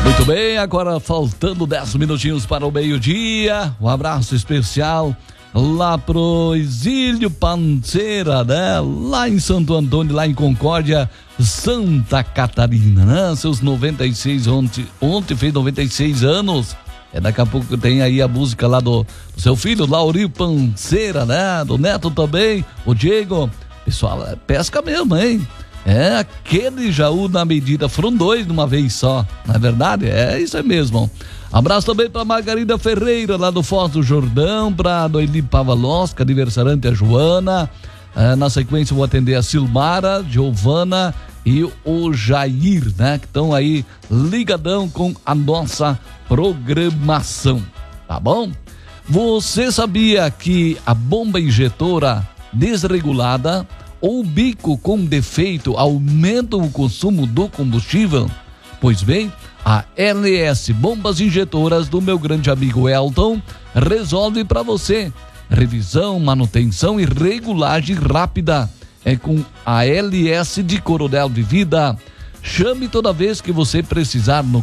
Muito bem, agora faltando 10 minutinhos para o meio-dia. Um abraço especial lá pro Exílio Panceira, né? Lá em Santo Antônio, lá em Concórdia, Santa Catarina, né? Seus 96, ontem fez 96 anos. Daqui a pouco tem aí a música lá do seu filho, Laurio Panceira, né? Do neto também, o Diego. Pessoal, pesca mesmo, hein? Aquele Jaú na medida, foram 2 de uma vez só, não é verdade? Isso é mesmo. Abraço também para Margarida Ferreira, lá do Foz do Jordão, para Noeli Pavalosca, aniversariante a Joana. Na sequência vou atender a Silmara, Giovana e o Jair, né? Que estão aí ligadão com a nossa programação, tá bom? Você sabia que a bomba injetora desregulada ou bico com defeito aumentam o consumo do combustível? Pois bem, a LS Bombas Injetoras do meu grande amigo Elton resolve para você. Revisão, manutenção e regulagem rápida é com a LS de Coronel Vivida. Chame toda vez que você precisar no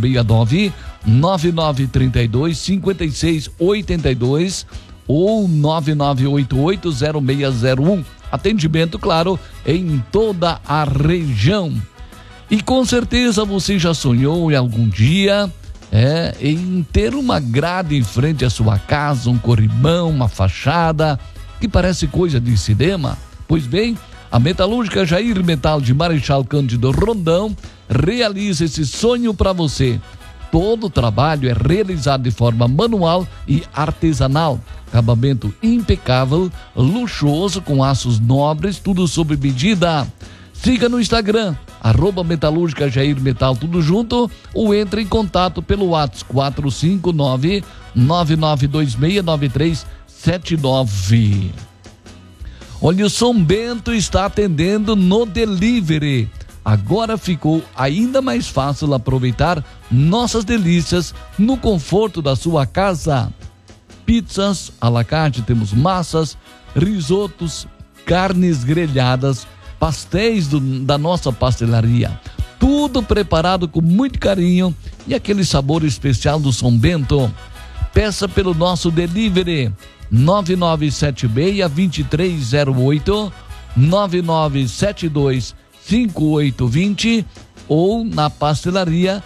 469-9932-5682 ou 9988-0601. Atendimento, claro, em toda a região. E com certeza você já sonhou em algum dia em ter uma grade em frente à sua casa, um corrimão, uma fachada, que parece coisa de cinema. Pois bem, a Metalúrgica Jair Metal de Marechal Cândido Rondão realiza esse sonho para você. Todo o trabalho é realizado de forma manual e artesanal. Acabamento impecável, luxuoso, com aços nobres, tudo sob medida. Siga no Instagram, @Metalúrgica Jair Metal, tudo junto, ou entre em contato pelo WhatsApp 459-9926-9379. Olha, o São Bento está atendendo no delivery. Agora ficou ainda mais fácil aproveitar nossas delícias no conforto da sua casa. Pizzas à la carte, temos massas, risotos, carnes grelhadas, pastéis da nossa pastelaria. Tudo preparado com muito carinho e aquele sabor especial do São Bento. Peça pelo nosso delivery 9976-2308, 9972-5820 ou na pastelaria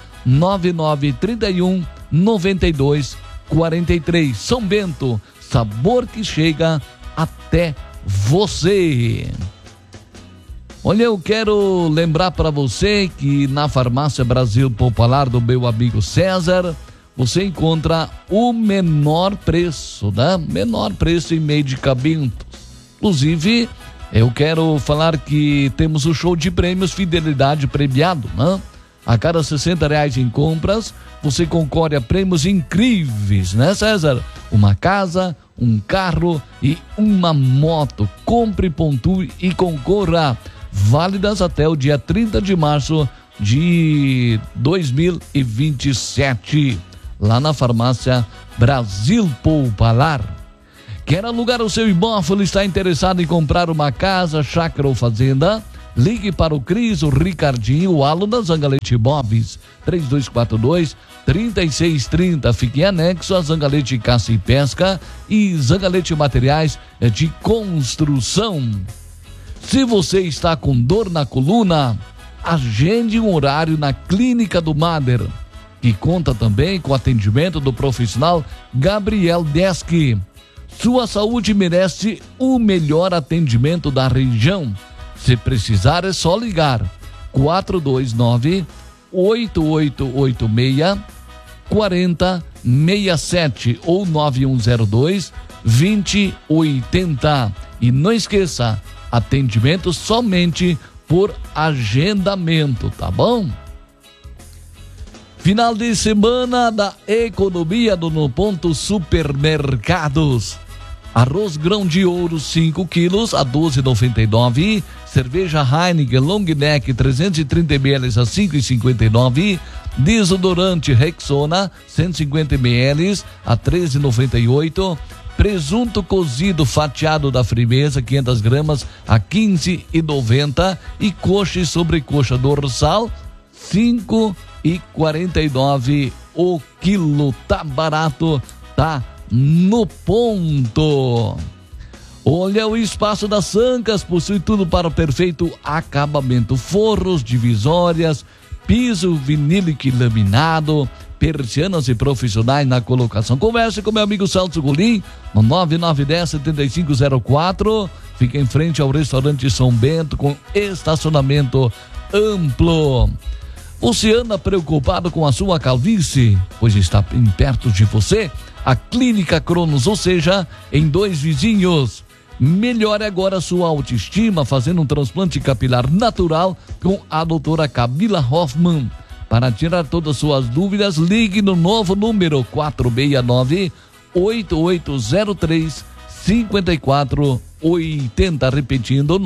9931-9243. São Bento, sabor que chega até você. Olha, eu quero lembrar para você que na Farmácia Brasil Popular do meu amigo César, você encontra o menor preço, né? Menor preço em medicamentos. Inclusive, eu quero falar que temos o show de prêmios Fidelidade Premiado, né? A cada R$60 em compras, você concorre a prêmios incríveis, né, César? Uma casa, um carro e uma moto. Compre, pontue e concorra. Válidas até o dia 30 de março de 2027. Lá na Farmácia Brasil Popular. Quer alugar o seu imóvel e está interessado em comprar uma casa, chácara ou fazenda? Ligue para o Cris, o Ricardinho, o Alan da Zangalete Imóveis, 3242-3630. Fique em anexo a Zangalete Caça e Pesca e Zangalete Materiais de Construção. Se você está com dor na coluna, agende um horário na Clínica do Mader, que conta também com o atendimento do profissional Gabriel Deski. Sua saúde merece o melhor atendimento da região. Se precisar, é só ligar 429-8886-4067 ou 9102-2080. E não esqueça, atendimento somente por agendamento, tá bom? Final de semana da economia do No Ponto Supermercados. Arroz grão de ouro 5 quilos a R$12,99. Cerveja Heineken Long Neck 330 ml a R$5,59. Desodorante Rexona 150 ml a R$13,98. Presunto cozido fatiado da Frimeza 500 gramas a R$15,90. E coxa e sobrecoxa dorsal 1,49 o quilo. Tá barato, tá no ponto. Olha, o Espaço das Sancas possui tudo para o perfeito acabamento: forros, divisórias, piso vinílico e laminado, persianas e profissionais na colocação. Converse com meu amigo Celso Golim no 9910-7504. Fica em frente ao restaurante São Bento, com estacionamento amplo. Você anda preocupado com a sua calvície? Pois está bem perto de você a Clínica Cronos, ou seja, em Dois Vizinhos. Melhore agora a sua autoestima fazendo um transplante capilar natural com a doutora Camila Hoffman. Para tirar todas as suas dúvidas, ligue no novo número 469-8803-5480. Repetindo,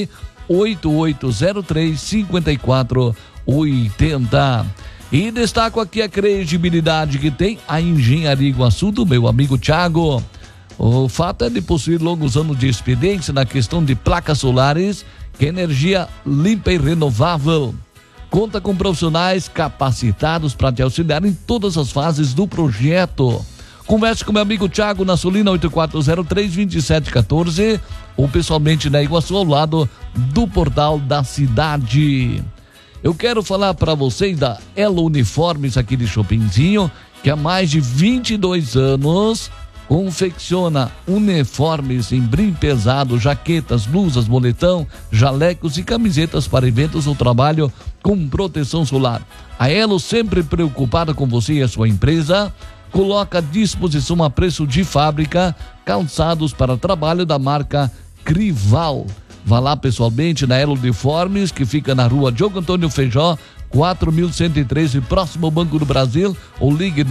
98803-5480. E destaco aqui a credibilidade que tem a Engenharia Iguaçu do meu amigo Thiago. O fato é de possuir longos anos de experiência na questão de placas solares, que é energia limpa e renovável. Conta com profissionais capacitados para te auxiliar em todas as fases do projeto. Converse com meu amigo Thiago na Sulina 8403-2714 ou pessoalmente na Iguaçu, ao lado do Portal da Cidade. Eu quero falar para vocês da Elo Uniformes aqui de Chopinzinho, que há mais de 22 anos confecciona uniformes em brim pesado, jaquetas, blusas, moletom, jalecos e camisetas para eventos ou trabalho com proteção solar. A Elo, sempre preocupada com você e a sua empresa, coloca à disposição a preço de fábrica calçados para trabalho da marca Crival. Vá lá pessoalmente na Elo Uniformes, que fica na rua Diogo Antônio Feijó, 4113, próximo ao Banco do Brasil, ou ligue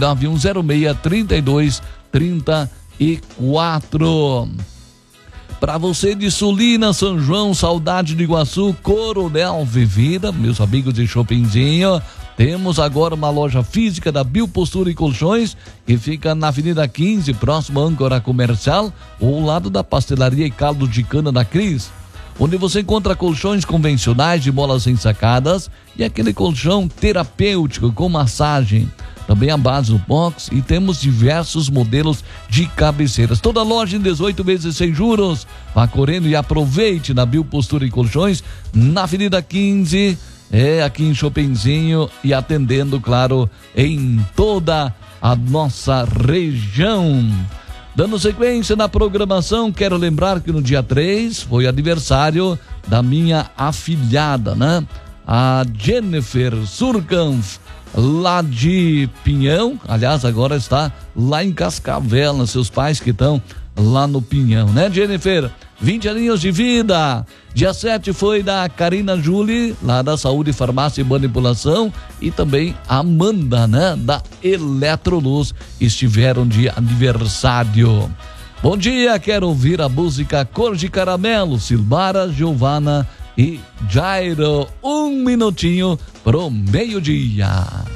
9106-3234. Para você de Sulina, São João, Saudade de Iguaçu, Coronel Vivida, meus amigos de Chopinzinho, temos agora uma loja física da Biopostura e Colchões, que fica na Avenida 15, próximo à Âncora Comercial, ou ao lado da Pastelaria e Caldo de Cana da Cris, onde você encontra colchões convencionais de molas ensacadas e aquele colchão terapêutico com massagem. Também a base do box, e temos diversos modelos de cabeceiras. Toda loja em 18 vezes sem juros. Vá correndo e aproveite na Biopostura e Colchões, na Avenida 15, aqui em Chopinzinho, e atendendo, claro, em toda a nossa região. Dando sequência na programação, quero lembrar que no dia 3 foi aniversário da minha afilhada, né? A Jennifer Surkampf, lá de Pinhão. Aliás, agora está lá em Cascavel, seus pais que estão lá no Pinhão, né, Jennifer? 20 aninhos de vida. Dia 7 foi da Karina Julie, lá da Saúde, Farmácia e Manipulação, e também a Amanda, né, da Eletroluz, estiveram de aniversário. Bom dia, quero ouvir a música Cor de Caramelo, Silmara, Giovana e Jairo. Um minutinho pro meio-dia.